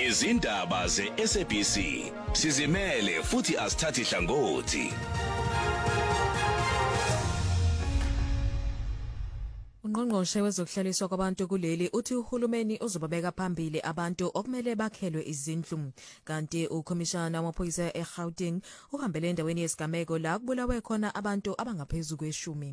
izindaba ze-SABC sizimele futhi asithathi hlangothi. Ungqongqoshe wezokuhlaliswa kwabantu kuleli uthi uhulumeni uzobabeka phambili abantu okumele bakhelwe izindlu kanti ukhomishana wamaphoyisa eGauteng uhambele endaweni yesigameko la kubulawe khona abantu abangaphezulu kwe10.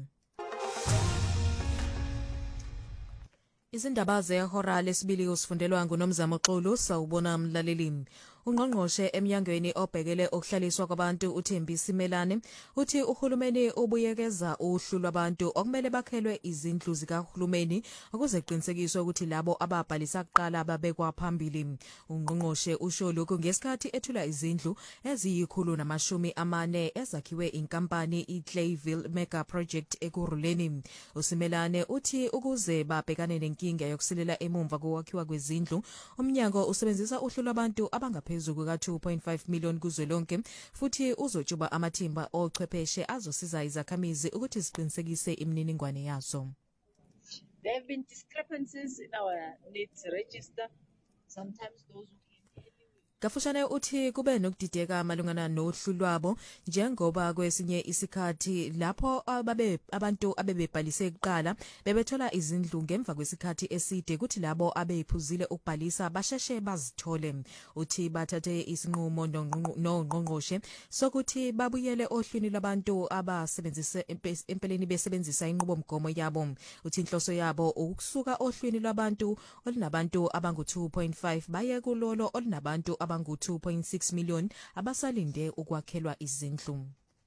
Izindaba zehora lesibili usifundelwa nguNomzamo Xulu sawubona mlaleli. Ungqongqoshe eminyangweni obhekele okuhlaliswa kwabantu uThembi Simelane uthi uhulumeni ubuyekeza uhlu lwabantu okumele bakhelwe izindlu zikahulumeni ukuze kuqinisekiswe ukuthi labo ababhalisa kuqala babekwa phambili. Ungqongqoshe usho lokhu ngesikhathi ethula izindlu eziyi140 ezakhiwe inkampani iClayville Mega Project eKuruleni. uSimelane uthi ukuze babhekane nenkinga yokusilela emumva kokwakhiwa kwezindlu umnyango usebenzisa uhlu lwabantu abangaphezulu ka2.5 million kuzwelonke futhi uzotshuba amathimba ochwepheshe azosiza izakhamizi ukuthi ziqinisekise imininingwane yazo. There have been discrepancies in our needs register. Sometimes those who Gafushane uthi kube nokudideka malungana nohlu lwabo njengoba kwesinye isikhathi lapho abantu abebebhalise kuqala bebethola izindlu ngemva kwesikhathi eside kuthi labo abeyiphuzile ukubhalisa basheshe bazithole. Uthi bathathe isinqumo nongqongqoshe sokuthi babuyele ohlwini labantu abasebenzisa empeleni besebenzisa inqubomgomo yabo. Uthi inhloso yabo ukusuka ohlwini labantu olinabantu abangu 2.5 baye kulolo olinabantu abangu 2.6 million abasalinde ukwakhelwa izindlu.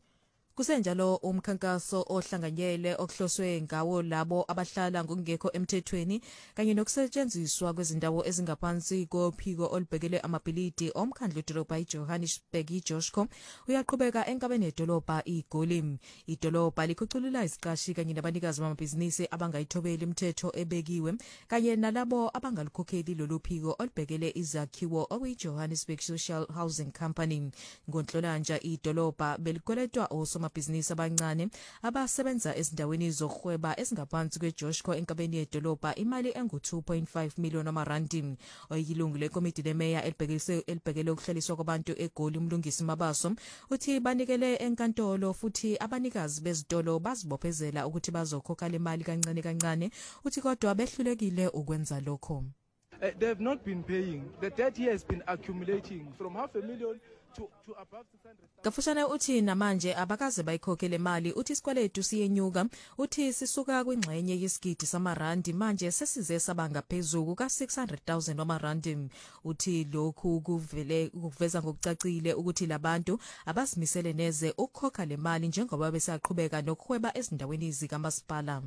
Kusenjalo umkhankaso ohlanganyele okuhloswe ngawo labo abahlala ngokungekho emthethweni kanye nokusetshenziswa kwezindawo ezingaphansi kophiko olubhekele amabhilidi omkhandlu dolobha iJohannesburg iJoshko uyaqhubeka enkabeni edolobha iGoli. Idolobha likhuculula isiqashi kanye nabanikazi bamabhizinisi abangayithobeli imithetho ebekiwe kanye nalabo abangalikhokheli lolu phiko olubhekele izakhiwo okuyiJohannesburg Social Housing Company. Ngonhlolanja idolobha belikweletwa osoma amabhizinisi abancane abasebenza ezindaweni zokuhweba ezingaphansi kweJoshko enkabeni yedolobha imali engu2.5 million amarandi. Oyilungu lekomiti lemeya elibhekele ukuhlaliswa kwabantu eGoli umlungisi Mabaso uthi banikele enkantolo futhi abanikazi bezitolo bazibophezela ukuthi bazokhokha le mali kancane kancane uthi kodwa behlulekile ukwenza lokho. They have not been paying. The debt here has been accumulating from $500,000 to above 600,000. Gafushane uthi namanje abakaze bayikhokhele mali uthi isikweletu siyenyuka uthi sisuka kwingxenye yesigidi samarandi manje sesize sabanga phezulu ka600,000 amarandi. Uthi lokhu kuveza ngokucacile ukuthi labantu abasimisele neze ukukhokha le mali njengoba besaqhubeka nokuhweba ezindaweni zikamasipala.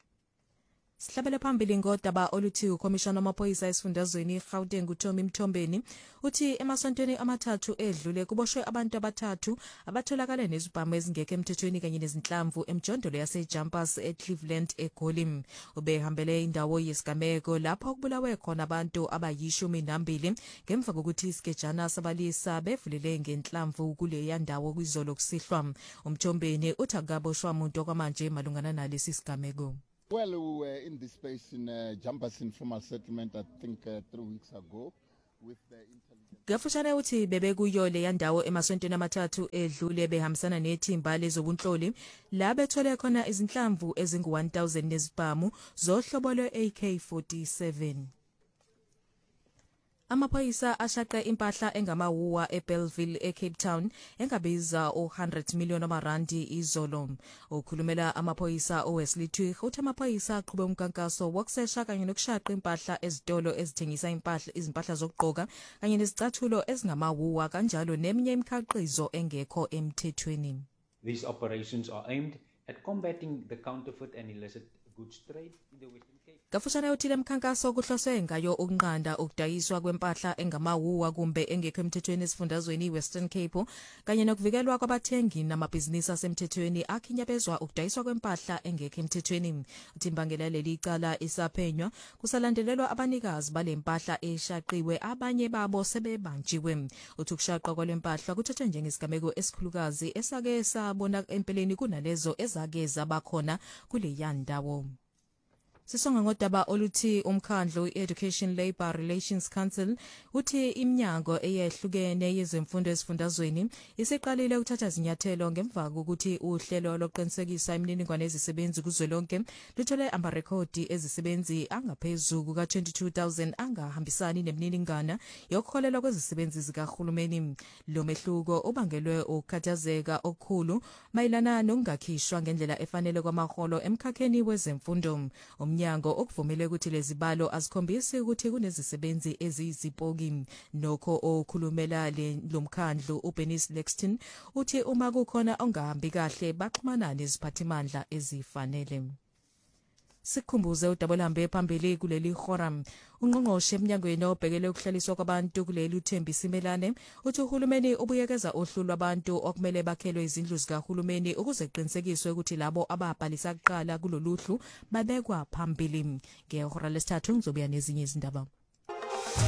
Sihlabele phambili ngodaba oluthi ukhomishana wamaphoyisa esifundazweni iGauteng uTommy Mthombeni uthi emasontweni amathathu edlule kuboshwe abantu abathathu abatholakala nezibhamu ezingekho emthethweni kanye nezinhlamvu emjondolo yaseJumpers eCleveland eGoli. Ubehambele indawo yesigameko lapho kubulawe khona abantu abayi12 ngemva kokuthi isikejana sabalisa bevulele ngenhlamvu kule yandawo kwizolo kusihlwa. Umthombeni uthi akaboshwa umuntu okwamanje malungana nalesi sigameko. Well, we were in this space in Jumpers Informal Settlement, I think 3 weeks ago, with the intelligence. Gafushane uthi bebekuyo le yandawo emasontweni amathathu edlule behambisana nethimba lezobunhloli la bethole khona izinhlamvu ezingu1000 nezibhamu zohlobo lwe-AK-47. Amaphoyisa ashaqe impahla engamawuwa eBellville eCape Town engabiza u100 million amarandi izolo. Ukhulumela amaphoyisa uWesley Twig uthi amaphoyisa aqhube umkankaso wokusesha kanye nokushaqa impahla ezitolo ezithengisa izimpahla zokugqoka kanye nezicathulo ezingamawuwa kanjalo neminye imikhiqizo engekho emthethweni. These operations are aimed at combating the counterfeit and illicit goods trade in the Western Cape. Gafushane uthi lemkhankaso kuhloswe ngayo ukunqanda ukudayiswa kwempahla engamawuwa kumbe engekho emthethweni esifundazweni iWestern Cape kanye nokuvikelwa kwabathengi namabhizinisi asemthethweni akhinyabezwa ukudayiswa kwempahla engekho emthethweni. Uthi imbangela leli icala isaphenywa kusalandelelwa abanikazi balempahla eshaqiwe abanye babo sebebanjiwe. Uthi ukushaqwa kwalempahla kuthathwa njengesigameko esikhulukazi esake sabona empeleni kunalezo ezake zabakhona kule yandawo. Sisonga ngodaba oluthi umkhandlu i-Education Labour Relations Council uthi iminyango eyehlukene yezemfundo esifundazweni isiqalile ukuthatha izinyathelo ngemva kokuthi uhlelo lokuqinisekisa imininingwane yezisebenzi kuzwelonke luthole amarekhodi ezisebenzi angaphezulu ka-22,000 angahambisani nemininingwane yokuholelwa kwezisebenzi zikahulumeni. Lo mehluko ubangelwe ukukhathazeka okukhulu mayelana nokungakhishwa ngendlela efanele kwamaholo emkhakheni wezemfundo. Umnyango ukuvumele ukuthi lezi balo azikhombisi ukuthi kunezisebenzi eziyizipoki. Nokho okhulumela lo mkhandlu uBernice Lexton uthi uma kukhona ongahambi kahle baxhumana neziphathimandla ezifanele. Sikhumbuze udabolambe phambili kuleli forum. Ungqongqoshe eminyangweni obhekele ukuhlaliswa kwabantu kuleli uThembisa Melane uthi uhulumeni ubuyekeza ohlu lwabantu okumele bakhelwe izindlu zikahulumeni ukuze kuqinisekiswe ukuthi labo ababhalisa kuqala kuloluhlu babekwa phambili. Ngehora lesithathu ngizobuya nezinye izindaba.